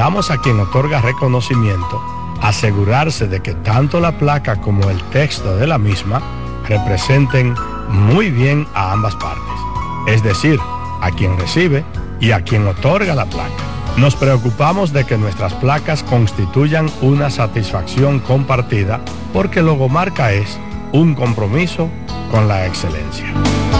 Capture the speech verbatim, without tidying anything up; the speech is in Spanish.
recomendamos a quien otorga reconocimiento asegurarse de que tanto la placa como el texto de la misma representen muy bien a ambas partes, es decir, a quien recibe y a quien otorga la placa. Nos preocupamos de que nuestras placas constituyan una satisfacción compartida porque Logomarca es un compromiso con la excelencia.